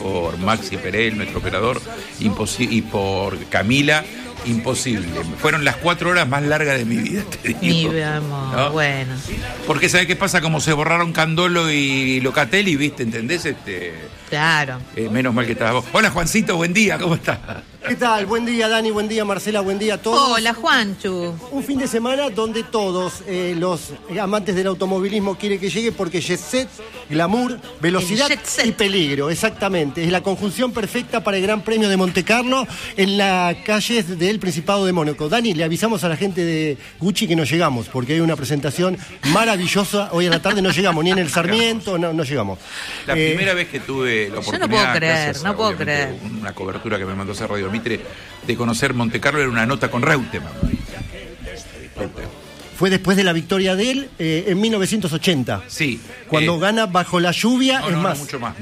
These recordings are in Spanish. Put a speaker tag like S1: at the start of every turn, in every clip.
S1: por Maxi Perel, nuestro operador, y por Camila, imposible. Fueron las 4 horas más largas de mi vida, te digo.
S2: Mi amor,
S1: ¿no?
S2: bueno.
S1: Porque ¿sabes qué pasa? Como se borraron Candolo y Locatelli, ¿viste? ¿Entendés?
S2: Claro.
S1: Menos mal que estás vos. Hola, Juancito, buen día, ¿cómo estás?
S3: ¿Qué tal? Buen día, Dani, buen día, Marcela, buen día a todos.
S2: Hola, Juanchu.
S3: Un fin de semana donde todos los amantes del automovilismo quieren que llegue porque jet set, glamour, velocidad y peligro, exactamente. Es la conjunción perfecta para el Gran Premio de Montecarlo en las calles del Principado de Mónaco. Dani, le avisamos a la gente de Gucci que no llegamos porque hay una presentación maravillosa. Hoy a la tarde no llegamos, ni en el Sarmiento, no llegamos.
S1: La primera vez que tuve la oportunidad,
S2: yo no puedo creer.
S1: Una cobertura que me mandó hacer Radio Mitre, de conocer Montecarlo, era una nota con Reutemann.
S3: Fue después de la victoria de él en 1980.
S1: Sí.
S3: Cuando gana bajo la lluvia,
S1: mucho más.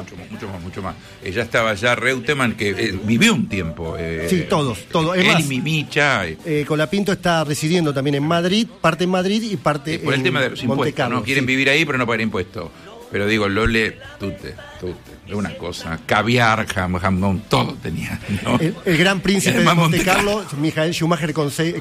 S1: Ya estaba ya Reutemann, que vivió un tiempo.
S3: Sí, todos. Es
S1: él
S3: más,
S1: y Mimicha.
S3: Colapinto está residiendo también en Madrid, parte en Madrid y parte
S1: por el tema de los impuestos, ¿no? Quieren vivir ahí, pero no pagar impuestos. Pero digo, Lole, tute, una cosa, caviar, jamón, todo tenía, ¿no?
S3: El gran príncipe de Montecarlo, Michael Schumacher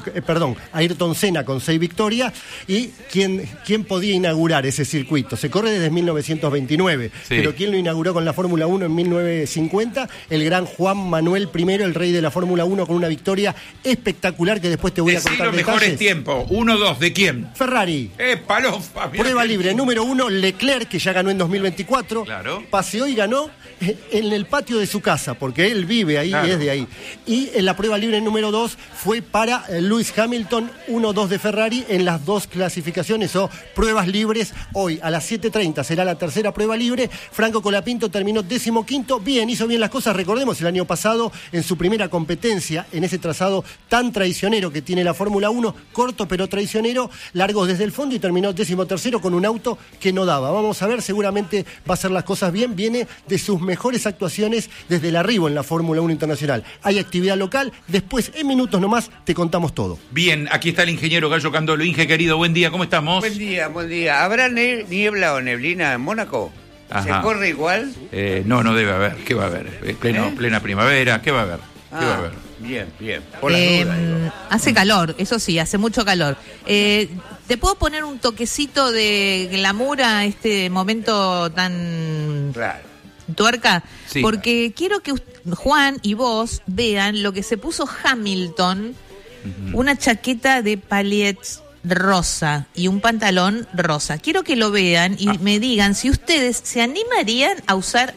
S3: Ayrton Senna con 6 victorias. ¿Y quién podía inaugurar ese circuito? Se corre desde 1929, sí. Pero ¿quién lo inauguró con la Fórmula 1 en 1950? El gran Juan Manuel I, el rey de la Fórmula 1, con una victoria espectacular que después te voy a contar
S1: los mejores tiempos. 1-2, ¿de quién?
S3: Ferrari.
S1: Palofa.
S3: Prueba libre, número 1, Leclerc, que ya ganó en 2024.
S1: Claro.
S3: Paseó y ganó en el patio de su casa, porque él vive ahí, claro. Y es de ahí. Y en la prueba libre número 2 fue para Lewis Hamilton, 1-2 de Ferrari en las 2 clasificaciones o pruebas libres. Hoy a las 7:30 será la tercera prueba libre. Franco Colapinto terminó 15º. Bien, hizo bien las cosas. Recordemos el año pasado en su primera competencia, en ese trazado tan traicionero que tiene la Fórmula 1, corto pero traicionero, largos desde el fondo y terminó 13º con un auto que no daba. Vamos a ver, seguramente va a hacer las cosas bien. Viene de sus mejores actuaciones desde el arribo en la Fórmula 1 internacional. Hay actividad local, después en minutos nomás te contamos todo.
S1: Bien, aquí está el ingeniero Gallo Candolo. Inge, querido, buen día, ¿cómo estamos?
S4: Buen día. ¿Habrá niebla o neblina en Mónaco? Ajá. ¿Se corre igual?
S1: No debe haber. ¿Qué va a haber? Plena primavera, ¿qué va a haber? ¿Qué va a haber?
S4: Bien. Por las dudas, digo.
S2: Hace calor, eso sí, hace mucho calor. ¿Te puedo poner un toquecito de glamour a este momento tan...
S4: Claro.
S2: Tuerca,
S1: sí,
S2: porque quiero que Juan y vos vean lo que se puso Hamilton, una chaqueta de palets rosa y un pantalón rosa. Quiero que lo vean y me digan si ustedes se animarían a usar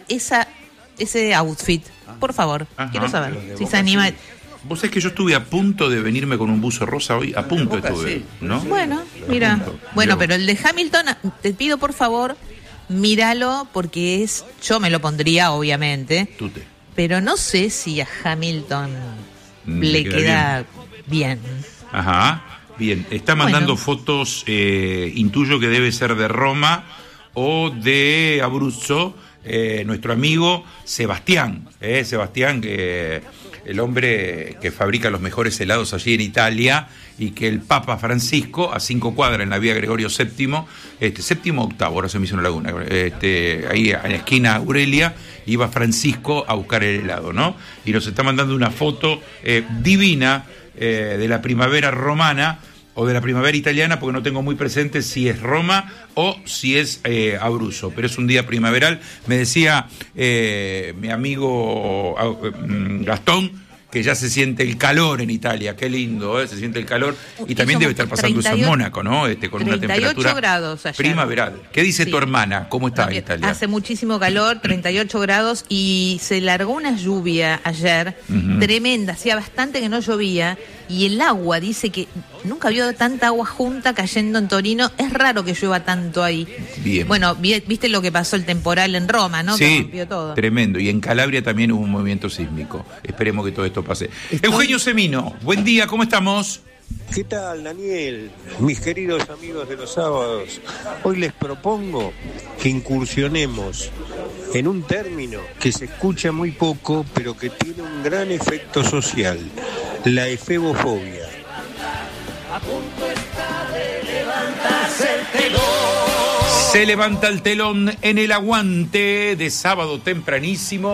S2: ese outfit. Por favor, quiero saber si se animan.
S1: Vos sabés que yo estuve a punto de venirme con un buzo rosa hoy, a punto estuve, sí. ¿No?
S2: Bueno, mira, pero el de Hamilton, te pido por favor, míralo, porque yo me lo pondría, obviamente. Pero no sé si a Hamilton le queda bien.
S1: Ajá, bien. Está mandando fotos, intuyo que debe ser de Roma o de Abruzzo, nuestro amigo Sebastián. Sebastián, que el hombre que fabrica los mejores helados allí en Italia, y que el Papa Francisco, a 5 cuadras en la vía Gregorio VII, séptimo octavo, ahora se me hizo una laguna, ahí en la esquina Aurelia, iba Francisco a buscar el helado, ¿no? Y nos está mandando una foto divina de la primavera romana, o de la primavera italiana, porque no tengo muy presente si es Roma o si es Abruzzo, pero es un día primaveral. Me decía mi amigo Gastón que ya se siente el calor en Italia, qué lindo, se siente el calor, y también debe estar pasando eso en Mónaco, ¿no? Con una temperatura
S2: grados ayer.
S1: Primaveral. ¿Qué dice tu hermana? ¿Cómo está en Italia?
S2: Hace muchísimo calor, 38 grados, y se largó una lluvia ayer, tremenda, hacía bastante que no llovía, y el agua, dice que nunca vio tanta agua junta cayendo en Torino. Es raro que llueva tanto ahí.
S1: Bien.
S2: Bueno, viste lo que pasó el temporal en Roma, ¿no?
S1: Sí,
S2: que rompió todo.
S1: Tremendo. Y en Calabria también hubo un movimiento sísmico. Esperemos que todo esto pase. Eugenio Semino, buen día, ¿cómo estamos?
S5: ¿Qué tal, Daniel? Mis queridos amigos de los sábados, hoy les propongo que incursionemos en un término que se escucha muy poco, pero que tiene un gran efecto social: la efebofobia.
S6: A punto está de levantarse el telón.
S1: Se levanta el telón en el aguante de sábado tempranísimo.